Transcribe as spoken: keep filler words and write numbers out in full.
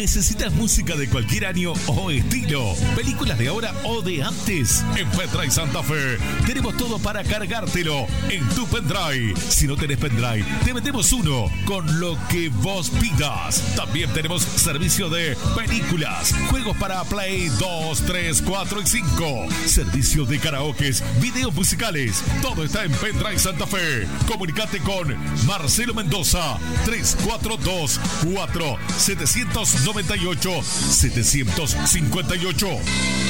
¿Necesitas música de cualquier año o estilo? ¿Películas de ahora o de antes? En Pendrive Santa Fe tenemos todo para cargártelo en tu pendrive. Si no tenés pendrive, te vendemos uno con lo que vos pidas. También tenemos servicio de películas, juegos para Play dos, tres, cuatro y cinco. Servicio de karaokes, videos musicales. Todo está en Pendrive Santa Fe. Comunicate con Marcelo Mendoza, tres cuatro dos, cuatro siete nueve ocho, siete cinco ocho.